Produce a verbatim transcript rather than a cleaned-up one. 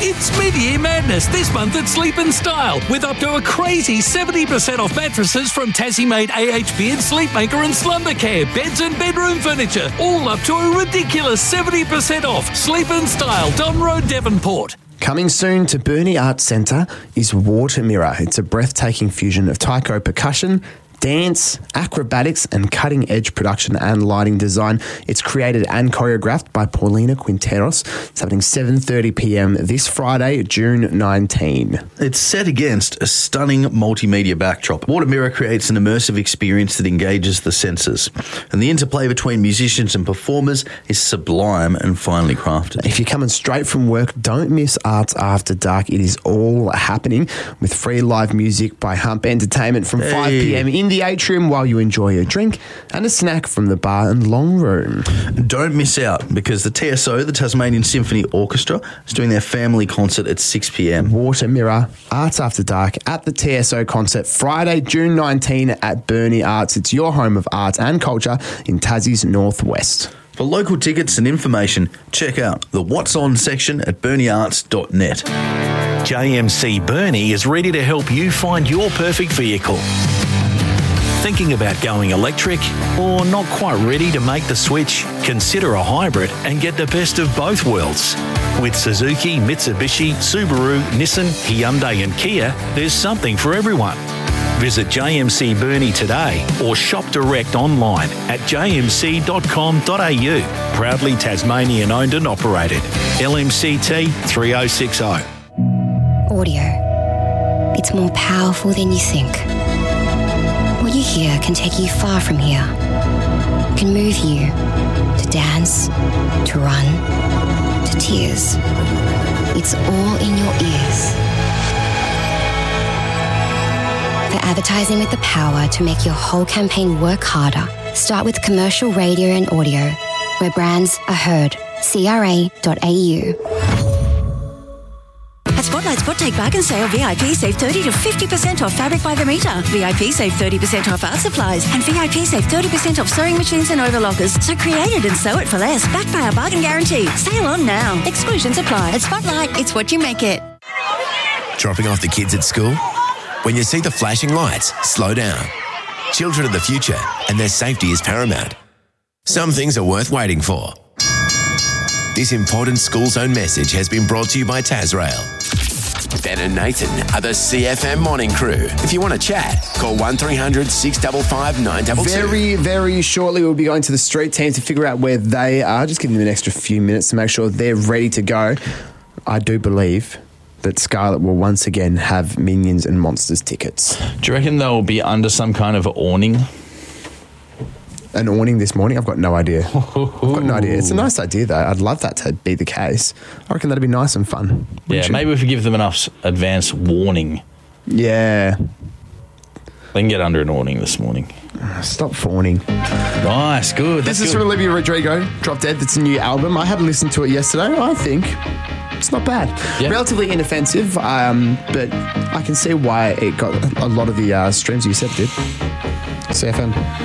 It's mid-year madness this month at Sleep and Style with up to a crazy seventy percent off mattresses from Tassie-made A H Beard, Sleepmaker and Slumbercare, beds and bedroom furniture, all up to a ridiculous seventy percent off. Sleep and Style, Don Road, Devonport. Coming soon to Burnie Arts Centre is Water Mirror. It's a breathtaking fusion of taiko percussion, dance, acrobatics and cutting-edge production and lighting design. It's created and choreographed by Paulina Quinteros. It's happening seven thirty p m this Friday, June nineteenth. It's set against a stunning multimedia backdrop. Water Mirror creates an immersive experience that engages the senses. And the interplay between musicians and performers is sublime and finely crafted. If you're coming straight from work, don't miss Arts After Dark. It is all happening with free live music by Hump Entertainment from hey. five p m in the atrium while you enjoy a drink and a snack from the bar and long room. Don't miss out because the T S O, the Tasmanian Symphony Orchestra, is doing their family concert at six p m. Water Mirror, Arts After Dark at the T S O concert Friday, June nineteenth at Burnie Arts. It's your home of arts and culture in Tassie's Northwest. For local tickets and information, check out the What's On section at burnie arts dot net. J M C Burnie is ready to help you find your perfect vehicle. Thinking about going electric or not quite ready to make the switch? Consider a hybrid and get the best of both worlds. With Suzuki, Mitsubishi, Subaru, Nissan, Hyundai and Kia, there's something for everyone. Visit J M C Burnie today or shop direct online at j m c dot com dot a u. Proudly Tasmanian owned and operated. L M C T three oh six oh. Audio. It's more powerful than you think. What you hear can take you far from here. It can move you to dance, to run, to tears. It's all in your ears. For advertising with the power to make your whole campaign work harder, start with commercial radio and audio, where brands are heard. c r a dot a u. At Spotlight Spot Take Bargain Sale, V I P save thirty to fifty percent off fabric by the metre. V I P save thirty percent off art supplies. And V I P save thirty percent off sewing machines and overlockers. So create it and sew it for less. Backed by our bargain guarantee. Sale on now. Exclusions apply. At Spotlight, it's what you make it. Dropping off the kids at school? When you see the flashing lights, slow down. Children are the future and their safety is paramount. Some things are worth waiting for. This important school zone message has been brought to you by Tasrail. Ben and Nathan are the C F M morning crew. If you want to chat, call one three hundred six five five nine two two. Very, very shortly we'll be going to the street team to figure out where they are. Just giving them an extra few minutes to make sure they're ready to go. I do believe that Scarlett will once again have Minions and Monsters tickets. Do you reckon they'll be under some kind of awning? An awning this morning? I've got no idea. I've got no idea. It's a nice idea, though. I'd love that to be the case. I reckon that'd be nice and fun. Yeah, you? maybe if we give them enough advance warning. Yeah. They can get under an awning this morning. Stop fawning. Nice, good. This That's is good. from Olivia Rodrigo, Drop Dead. That's a new album. I had listened to it yesterday. I think it's not bad. Yeah. Relatively inoffensive, um, but I can see why it got a lot of the uh, streams you said it did. C F M.